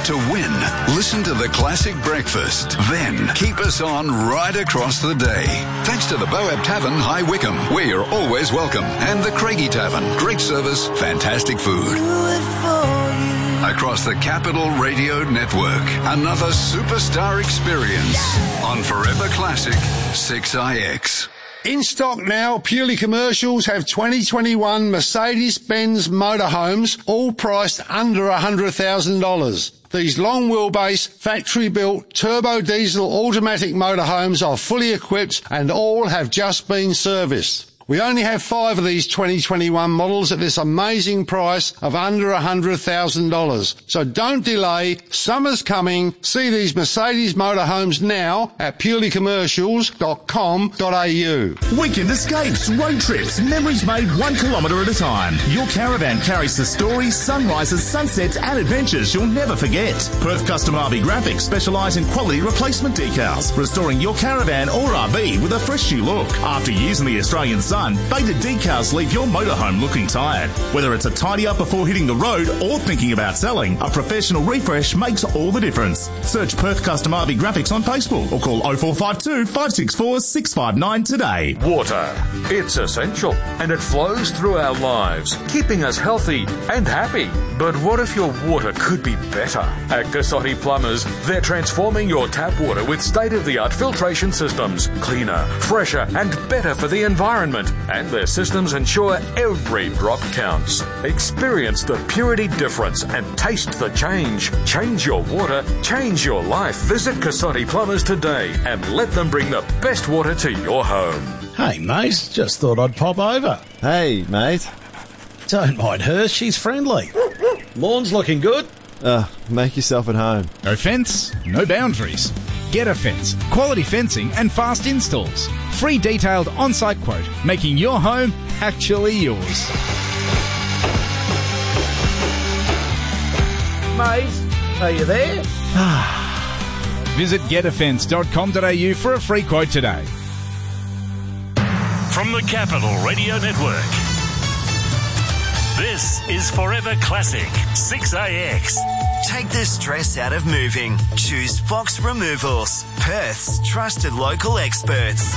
To win, listen to the Classic Breakfast. Then keep us on right across the day. Thanks to the Boab Tavern, High Wycombe, where you're always welcome. And the Craigie Tavern. Great service, fantastic food. Across the Capital Radio Network, another superstar experience on Forever Classic 6IX. In stock now, Purely Commercials have 2021 Mercedes-Benz motorhomes, all priced under $100,000. These long wheelbase, factory-built, turbo diesel automatic motorhomes are fully equipped and all have just been serviced. We only have 5 of these 2021 models at this amazing price of under $100,000. So don't delay. Summer's coming. See these Mercedes motorhomes now at purelycommercials.com.au. Weekend escapes, road trips, memories made 1 kilometre at a time. Your caravan carries the stories, sunrises, sunsets and adventures you'll never forget. Perth Custom RV Graphics specialise in quality replacement decals, restoring your caravan or RV with a fresh new look. After using the Australian sun, faded decals leave your motorhome looking tired. Whether it's a tidy up before hitting the road or thinking about selling, a professional refresh makes all the difference. Search Perth Custom RV Graphics on Facebook or call 0452 564 659 today. Water. It's essential and it flows through our lives, keeping us healthy and happy. But what if your water could be better? At Cassotti Plumbers, they're transforming your tap water with state-of-the-art filtration systems. Cleaner, fresher and better for the environment. And their systems ensure every drop counts. Experience the purity difference and taste the change. Change your water, change your life. Visit Cassotti Plumbers today and let them bring the best water to your home. Hey, mate, just thought I'd pop over. Hey, mate. Don't mind her, she's friendly. Lawn's looking good. Make yourself at home. No fence, no boundaries. Get a Fence. Quality fencing and fast installs. Free detailed on-site quote, making your home actually yours. Mate, are you there? Visit getafence.com.au for a free quote today. From the Capital Radio Network, this is Forever Classic 6AX. Take the stress out of moving. Choose Fox Removals, Perth's trusted local experts.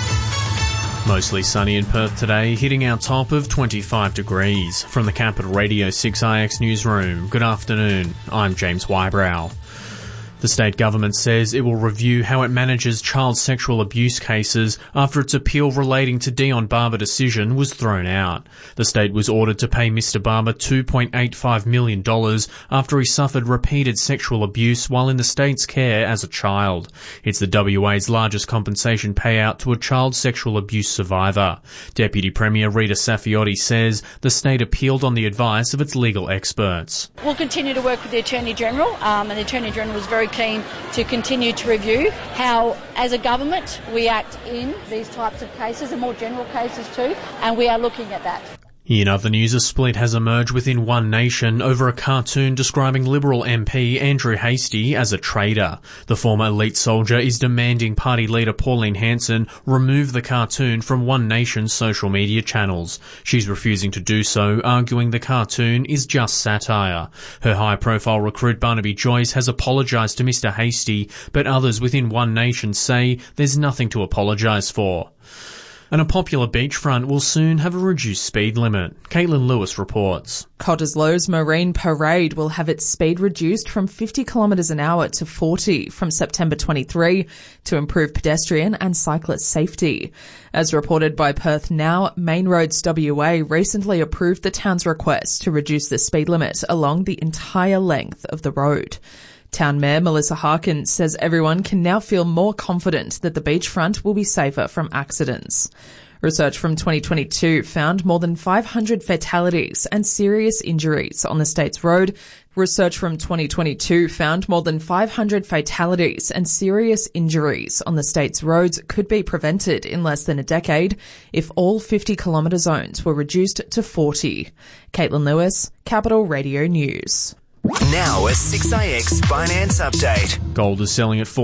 Mostly sunny in Perth today, hitting our top of 25 degrees. From the Capital Radio 6IX newsroom, good afternoon. I'm James Wybrow. The state government says it will review how it manages child sexual abuse cases after its appeal relating to Dion Barber decision was thrown out. The state was ordered to pay Mr Barber $2.85 million after he suffered repeated sexual abuse while in the state's care as a child. It's the WA's largest compensation payout to a child sexual abuse survivor. Deputy Premier Rita Saffioti says the state appealed on the advice of its legal experts. We'll continue to work with the Attorney-General, and the Attorney-General was very keen to continue to review how, as a government, we act in these types of cases and more general cases too, and we are looking at that. In other news, a split has emerged within One Nation over a cartoon describing Liberal MP Andrew Hastie as a traitor. The former elite soldier is demanding party leader Pauline Hanson remove the cartoon from One Nation's social media channels. She's refusing to do so, arguing the cartoon is just satire. Her high-profile recruit Barnaby Joyce has apologised to Mr Hastie, but others within One Nation say there's nothing to apologise for. And a popular beachfront will soon have a reduced speed limit. Caitlin Lewis reports. Cottesloe's Marine Parade will have its speed reduced from 50 kilometres an hour to 40 from September 23 to improve pedestrian and cyclist safety. As reported by Perth Now, Main Roads WA recently approved the town's request to reduce the speed limit along the entire length of the road. Town Mayor Melissa Harkin says everyone can now feel more confident that the beachfront will be safer from accidents. Research from 2022 found more than 500 fatalities and serious injuries on the state's road. Research from 2022 found more than 500 fatalities and serious injuries on the state's roads could be prevented in less than a decade if all 50-kilometre zones were reduced to 40. Caitlin Lewis, Capital Radio News. Now a 6IX finance update. Gold is selling at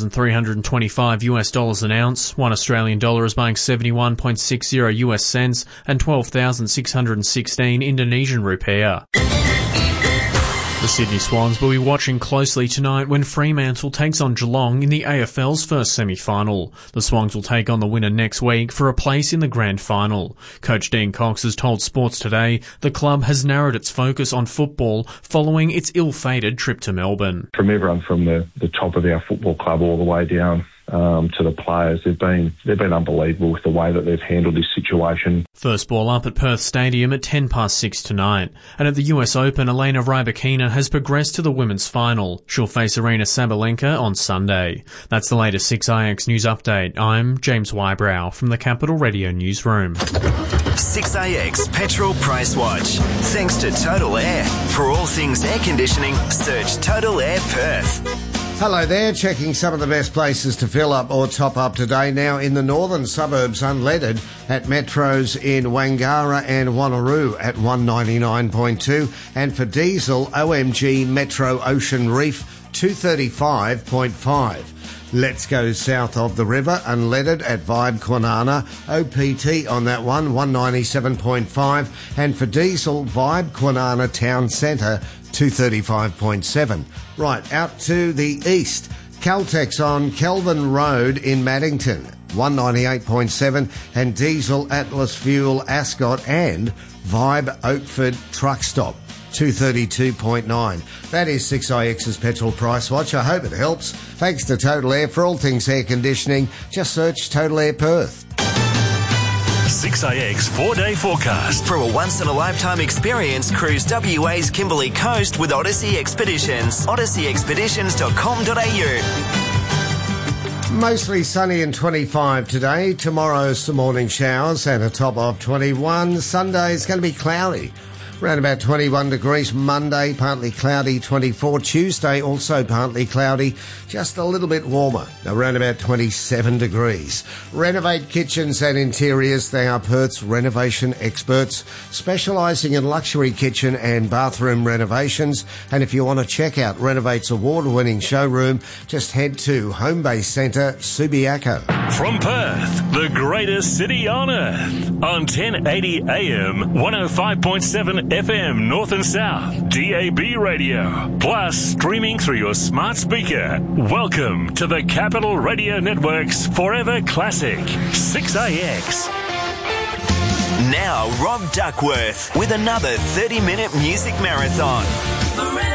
$4,325 an ounce. $1 Australian dollar is buying 71.60 US cents and 12,616 Indonesian rupiah. The Sydney Swans will be watching closely tonight when Fremantle takes on Geelong in the AFL's first semi-final. The Swans will take on the winner next week for a place in the grand final. Coach Dean Cox has told Sports Today the club has narrowed its focus on football following its ill-fated trip to Melbourne. From everyone from the top of our football club all the way down to the players, they've been unbelievable with the way that they've handled this situation. First ball up at Perth Stadium at 6:10 tonight. And at the US Open, Elena Rybakina has progressed to the women's final. She'll face Arina Sabalenka on Sunday. That's the latest 6IX News Update. I'm James Wybrow from the Capital Radio Newsroom. 6IX Petrol Price Watch. Thanks to Total Air. For all things air conditioning, search Total Air Perth. Hello there, checking some of the best places to fill up or top up today. Now in the northern suburbs, unleaded at Metros in Wangara and Wanneroo at 199.2, and for diesel, OMG Metro Ocean Reef 235.5. Let's go south of the river, unleaded at Vibe Kwinana, OPT on that one, 197.5, and for diesel, Vibe Kwinana Town Centre 235.7. Right, out to the east. Caltex on Kelvin Road in Maddington, 198.7, and diesel Atlas Fuel Ascot and Vibe Oakford Truck Stop, 232.9. That is 6IX's Petrol Price Watch. I hope it helps. Thanks to Total Air. For all things air conditioning, just search Total Air Perth. 6IX 4-day forecast. For a once-in-a-lifetime experience, cruise WA's Kimberley Coast with Odyssey Expeditions. odysseyexpeditions.com.au. Mostly sunny and 25 today. Tomorrow, some morning showers and a top of 21. Sunday is going to be cloudy. Around about 21 degrees. Monday, partly cloudy, 24. Tuesday, also partly cloudy, just a little bit warmer, around about 27 degrees. Renovate Kitchens and Interiors. They are Perth's renovation experts, specialising in luxury kitchen and bathroom renovations. And if you want to check out Renovate's award-winning showroom, just head to Homebase Centre, Subiaco. From Perth, the greatest city on earth, on 1080 AM, 105.7 FM North and South, DAB radio, plus streaming through your smart speaker. Welcome to the Capital Radio Network's Forever Classic, 6IX. Now Rob Duckworth with another 30-minute music marathon.